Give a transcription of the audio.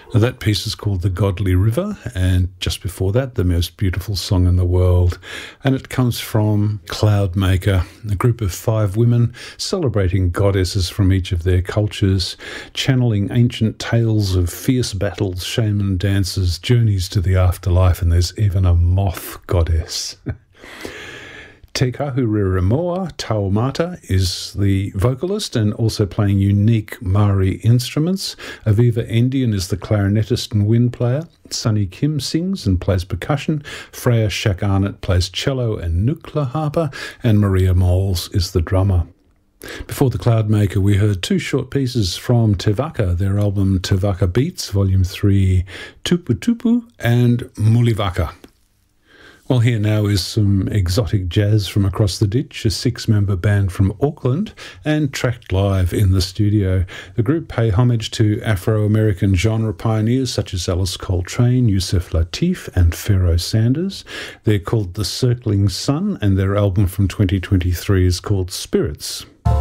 That piece is called The Godly River, and just before that, The Most Beautiful Song in the World. And it comes from Cloudmaker, a group of 5 women celebrating goddesses from each of their cultures, channeling ancient tales of fierce battles, shaman dances, journeys to the afterlife, and there's even a moth goddess. Te Kahuriremoa Taumata is the vocalist and also playing unique Maori instruments. Aviva Endian is the clarinetist and wind player. Sunny Kim sings and plays percussion. Freya Shack Arnott plays cello and nuclear harper. And Maria Moles is the drummer. Before the Cloudmaker, we heard 2 short pieces from Te Waka, their album Te Waka Beats, Volume 3, Tupu Tupu and Muliwaka. Well, here now is some exotic jazz from across the ditch, a 6-member band from Auckland, and tracked live in the studio. The group pay homage to Afro-American genre pioneers such as Alice Coltrane, Yusef Lateef, and Pharoah Sanders. They're called The Circling Sun, and their album from 2023 is called Spirits.